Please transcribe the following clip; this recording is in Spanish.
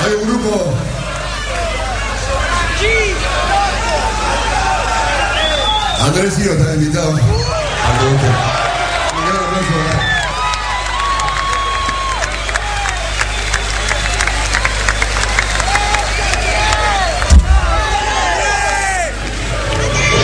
Hay un grupo. Andrés Ciro está invitado. Un gran aplauso.